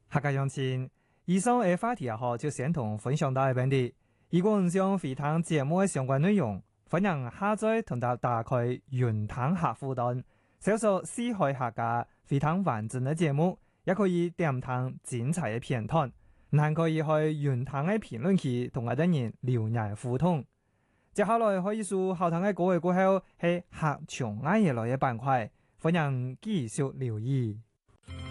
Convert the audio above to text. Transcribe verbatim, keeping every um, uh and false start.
客家鄉親，以上嘅話題後就先同分享到呢邊啲。如果唔想回聽節目嘅相關內容，歡迎下載同大打開雲聽客戶端，搜索四海客家回聽完整嘅節目，也可以點聽精彩嘅片段。還可以去雲聽嘅評論區同我哋人留言互動。接下來可以數後堂嘅各位過後係客場嗌嘢來嘅板塊，歡迎繼續留意。